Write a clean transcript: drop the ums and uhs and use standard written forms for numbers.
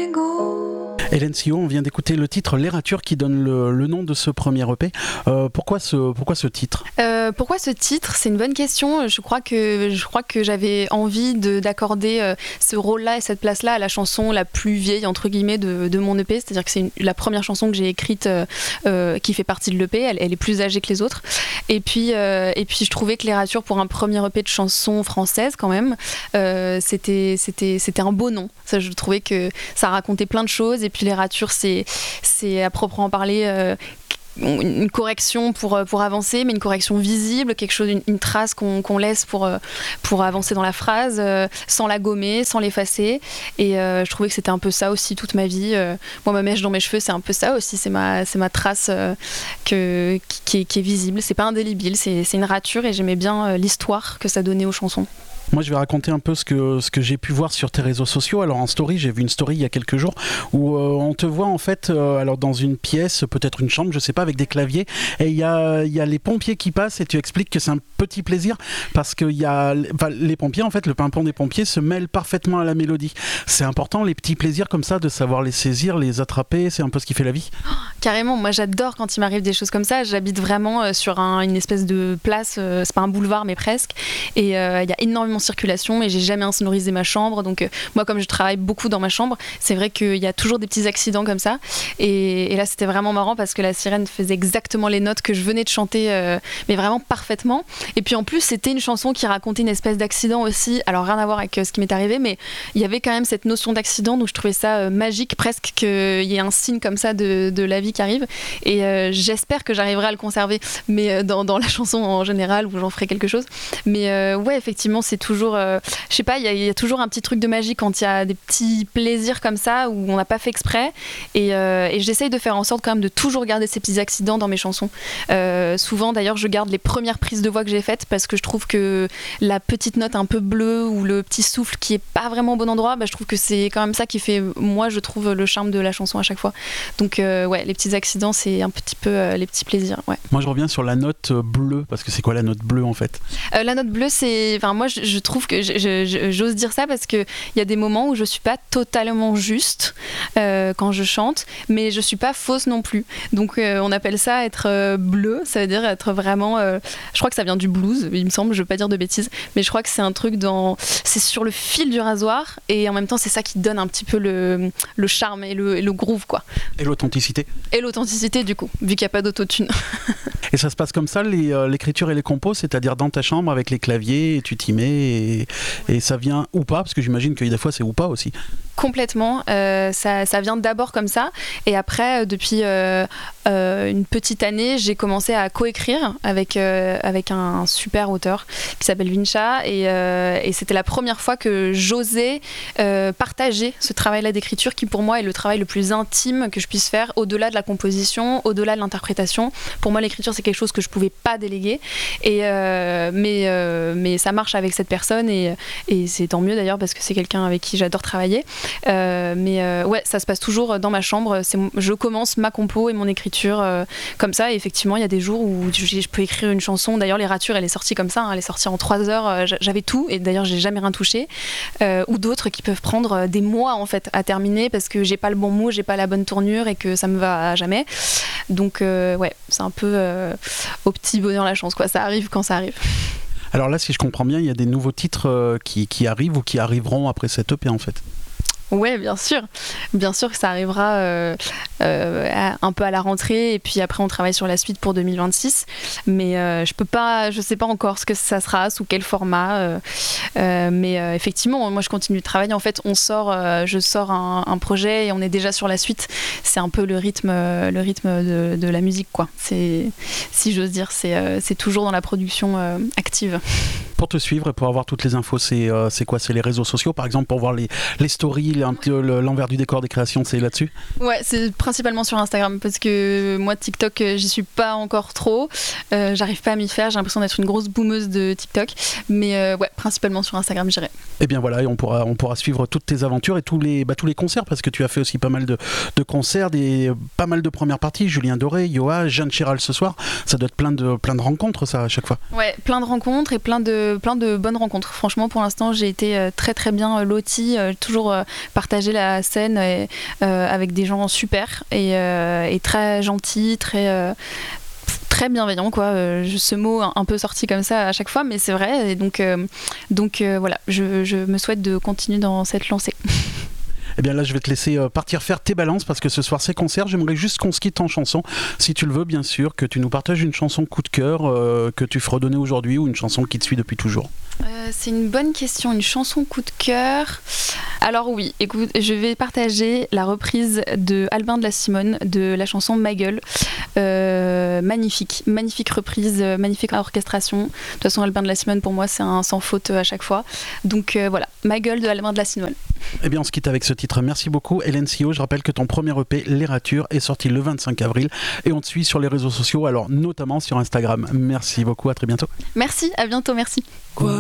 Hélène Sillot, on vient d'écouter le titre Les Ratures qui donne le nom de ce premier EP. Pourquoi ce titre ? Pourquoi ce titre ? C'est une bonne question. Je crois que j'avais envie d'accorder ce rôle-là et cette place-là à la chanson la plus vieille entre guillemets de mon EP. C'est-à-dire que c'est la première chanson que j'ai écrite qui fait partie de l'EP. Elle est plus âgée que les autres. Et puis je trouvais que Les Ratures pour un premier EP de chansons françaises quand même, c'était un beau nom. Ça, je trouvais que ça racontait plein de choses. Et puis Les Ratures, c'est à proprement parler une correction pour avancer, mais une correction visible, quelque chose, une trace qu'on laisse pour avancer dans la phrase, sans la gommer, sans l'effacer. Et je trouvais que c'était un peu ça aussi toute ma vie. Moi, ma mèche dans mes cheveux, c'est un peu ça aussi. C'est ma trace qui est visible. C'est pas indélébile, c'est une rature, et j'aimais bien l'histoire que ça donnait aux chansons. Moi, je vais raconter un peu ce que j'ai pu voir sur tes réseaux sociaux. Alors, en story, j'ai vu une story il y a quelques jours où on te voit en fait alors dans une pièce, peut-être une chambre, je sais pas, avec des claviers. Et il y a les pompiers qui passent et tu expliques que c'est un petit plaisir parce que les pompiers, en fait, le pimpon des pompiers se mêle parfaitement à la mélodie. C'est important, les petits plaisirs comme ça, de savoir les saisir, les attraper. C'est un peu ce qui fait la vie. Oh, carrément. Moi, j'adore quand il m'arrive des choses comme ça. J'habite vraiment sur une espèce de place. C'est pas un boulevard, mais presque. Et il y a énormément circulation et j'ai jamais insonorisé ma chambre, donc moi, comme je travaille beaucoup dans ma chambre, c'est vrai qu'il y a toujours des petits accidents comme ça, et là c'était vraiment marrant parce que la sirène faisait exactement les notes que je venais de chanter, mais vraiment parfaitement. Et puis en plus c'était une chanson qui racontait une espèce d'accident aussi, alors rien à voir avec ce qui m'est arrivé, mais il y avait quand même cette notion d'accident, donc je trouvais ça magique presque qu'il y ait un signe comme ça de la vie qui arrive, et j'espère que j'arriverai à le conserver, mais dans la chanson en général, où j'en ferai quelque chose. Mais ouais, effectivement, c'est toujours, je sais pas, il y a toujours un petit truc de magie quand il y a des petits plaisirs comme ça où on n'a pas fait exprès, et j'essaye de faire en sorte quand même de toujours garder ces petits accidents dans mes chansons. Souvent d'ailleurs je garde les premières prises de voix que j'ai faites parce que je trouve que la petite note un peu bleue ou le petit souffle qui est pas vraiment au bon endroit, je trouve que c'est quand même ça qui fait, moi je trouve, le charme de la chanson à chaque fois. Donc ouais, les petits accidents, c'est un petit peu les petits plaisirs, ouais. Moi je reviens sur la note bleue, parce que c'est quoi la note bleue en fait ? La note bleue, c'est, enfin moi je trouve que j'ose dire ça parce que il y a des moments où je suis pas totalement juste quand je chante, mais je suis pas fausse non plus. Donc on appelle ça être bleu, ça veut dire être vraiment, je crois que ça vient du blues, il me semble, je veux pas dire de bêtises, mais je crois que c'est un truc c'est sur le fil du rasoir, et en même temps c'est ça qui donne un petit peu le charme et le groove, quoi. Et l'authenticité. Et l'authenticité du coup, vu qu'il n'y a pas d'autotune. Et ça se passe comme ça, l'écriture et les compos, c'est-à-dire dans ta chambre avec les claviers, et tu t'y mets, et ça vient ou pas, parce que j'imagine que des fois c'est ou pas aussi. Complètement, ça vient d'abord comme ça, et après depuis une petite année j'ai commencé à coécrire avec un super auteur qui s'appelle Vincha, et c'était la première fois que j'osais partager ce travail-là d'écriture qui pour moi est le travail le plus intime que je puisse faire, au-delà de la composition, au-delà de l'interprétation. Pour moi l'écriture c'est quelque chose que je pouvais pas déléguer, mais ça marche avec cette personne, et c'est tant mieux d'ailleurs parce que c'est quelqu'un avec qui j'adore travailler. Ouais, ça se passe toujours dans ma chambre. Je commence ma compo et mon écriture comme ça, et effectivement il y a des jours où je peux écrire une chanson. D'ailleurs Les Ratures, elle est sortie comme ça, elle est sortie en 3 heures, j'avais tout, et d'ailleurs j'ai jamais rien touché, ou d'autres qui peuvent prendre des mois en fait à terminer parce que j'ai pas le bon mot, j'ai pas la bonne tournure et que ça me va à jamais. Donc ouais, c'est un peu au petit bonheur la chance, quoi. Ça arrive quand ça arrive. Alors là, si je comprends bien, il y a des nouveaux titres qui arrivent ou qui arriveront après cette EP en fait. Ouais, bien sûr que ça arrivera un peu à la rentrée, et puis après on travaille sur la suite pour 2026, mais je sais pas encore ce que ça sera, sous quel format, mais effectivement moi je continue de travailler. En fait je sors un projet et on est déjà sur la suite. C'est un peu le rythme de la musique, quoi. Si j'ose dire, c'est toujours dans la production active. Pour te suivre et pour avoir toutes les infos, c'est quoi ? C'est les réseaux sociaux, par exemple, pour voir les stories, l'envers du décor des créations, c'est là-dessus ? Ouais, c'est principalement sur Instagram, parce que moi TikTok, j'y suis pas encore trop. J'arrive pas à m'y faire, j'ai l'impression d'être une grosse boomeuse de TikTok. Mais ouais, principalement sur Instagram, j'irai. Et bien voilà, et on pourra suivre toutes tes aventures et tous les concerts, parce que tu as fait aussi pas mal de concerts, pas mal de premières parties, Julien Doré, Yoa, Jeanne Chéral ce soir, ça doit être plein de rencontres ça à chaque fois. Ouais, plein de rencontres et plein de bonnes rencontres. Franchement, pour l'instant, j'ai été très très bien lotie, toujours partager la scène avec des gens super et très gentils, très bienveillant, quoi. Ce mot un peu sorti comme ça à chaque fois, mais c'est vrai. Et donc voilà, je me souhaite de continuer dans cette lancée. Eh bien là, je vais te laisser partir faire tes balances parce que ce soir c'est concert. J'aimerais juste qu'on se quitte en chanson, si tu le veux, bien sûr, que tu nous partages une chanson coup de cœur que tu feras donner aujourd'hui ou une chanson qui te suit depuis toujours. C'est une bonne question, une chanson coup de cœur. Alors oui, écoute, je vais partager la reprise de Albin de la Simone de la chanson Ma Gueule. Magnifique reprise, magnifique orchestration. De toute façon, Albin de la Simone pour moi c'est un sans faute à chaque fois. Donc voilà, Ma Gueule de Albin de la Simone. Eh bien on se quitte avec ce titre. Merci beaucoup Hélène Sio. Je rappelle que ton premier EP, Les Ratures, est sorti le 25 avril et on te suit sur les réseaux sociaux, alors notamment sur Instagram. Merci beaucoup, à très bientôt. Merci, à bientôt, merci. Quoi